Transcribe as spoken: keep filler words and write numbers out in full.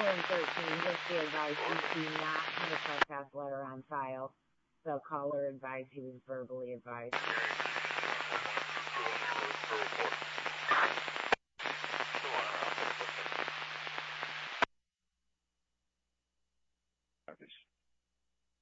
and thirteen, just be advised you do not have a trespass letter on file. The caller advised he was verbally advised.